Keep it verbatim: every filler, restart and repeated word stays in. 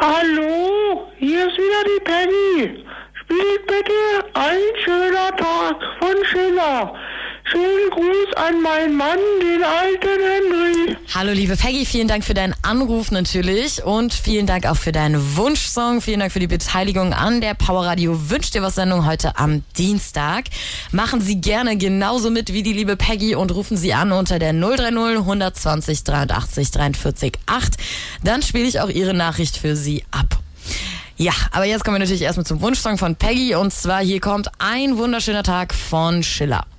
Hallo, hier ist wieder die Peggy. Spielt bitte Ein schöner Tag von Schiller. Schönen Gruß an meinen Mann, den alten Henry. Hallo liebe Peggy, vielen Dank für deinen Anruf natürlich und vielen Dank auch für deinen Wunschsong. Vielen Dank für die Beteiligung an der Powerradio Wünsch dir was Sendung heute am Dienstag. Machen Sie gerne genauso mit wie die liebe Peggy und rufen Sie an unter der null drei null eins zwei null dreiundachtzig dreiundvierzig acht. Dann spiele ich auch Ihre Nachricht für Sie ab. Ja, aber jetzt kommen wir natürlich erstmal zum Wunschsong von Peggy und zwar hier kommt Ein wunderschöner Tag von Schiller.